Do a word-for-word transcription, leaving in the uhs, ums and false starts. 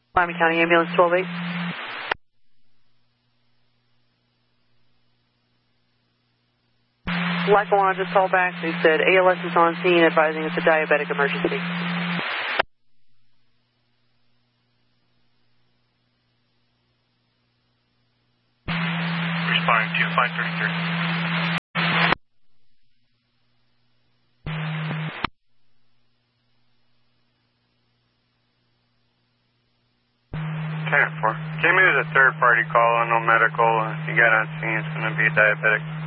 Miami County Ambulance twelve eight. Lackawanna just called back. They said A L S is on scene, advising it's a diabetic emergency. Responding to five thirty-three. ten four. Came in as a third party call, no medical. If you got on scene, it's going to be a diabetic.